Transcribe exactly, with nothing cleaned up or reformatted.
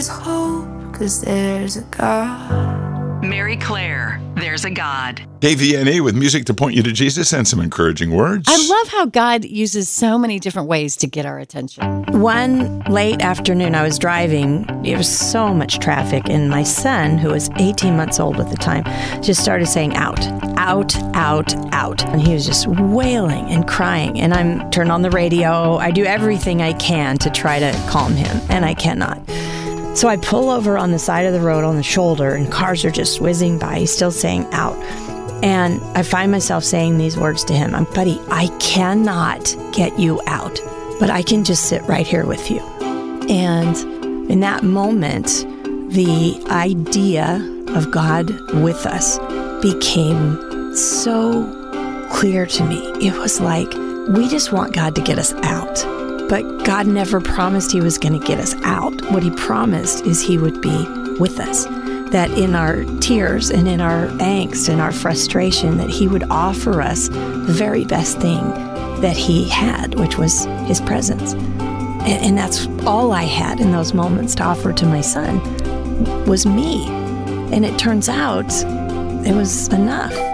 There's hope, 'cause there's a God. Mary Claire, There's a God. K V N A with music to point you to Jesus and some encouraging words. I love how God uses so many different ways to get our attention. One late afternoon, I was driving. There was so much traffic, and my son, who was eighteen months old at the time, just started saying, out, out, out, out. And he was just wailing and crying. And I'm turned on the radio. I do everything I can to try to calm him, and I cannot. So I pull over on the side of the road on the shoulder, and cars are just whizzing by. He's still saying out. And I find myself saying these words to him. I'm, buddy, I cannot get you out, but I can just sit right here with you. And in that moment, the idea of God with us became so clear to me. It was like, we just want God to get us out. But God never promised he was going to get us out. What he promised is he would be with us. That in our tears and in our angst and our frustration, that he would offer us the very best thing that he had, which was his presence. And, and that's all I had in those moments to offer to my son, was me. And it turns out it was enough.